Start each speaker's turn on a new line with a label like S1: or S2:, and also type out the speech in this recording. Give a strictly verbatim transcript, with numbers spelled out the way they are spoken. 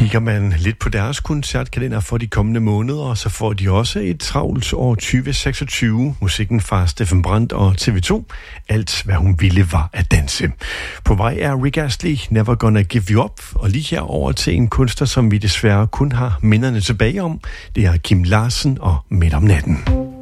S1: Kigger man lidt på deres koncertkalender for de kommende måneder, så får de også et travlt år tyve seksogtyve. Musikken fra Steffen Brandt og T V to. Alt, hvad hun ville, var at danse. På vej er Rick Astley, Never Gonna Give You Up, og lige her over til en kunstner, som vi desværre kun har minderne tilbage om. Det er Kim Larsen og Midt om natten.